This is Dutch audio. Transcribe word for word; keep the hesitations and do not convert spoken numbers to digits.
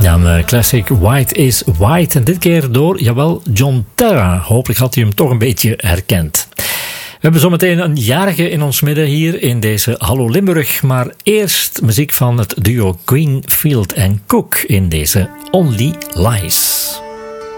Ja, een classic White is White. En dit keer door, jawel, John Terra. Hopelijk had u hem toch een beetje herkend. We hebben zometeen een jarige in ons midden hier in deze Hallo Limburg. Maar eerst muziek van het duo Greenfield en Cook in deze Only Lies.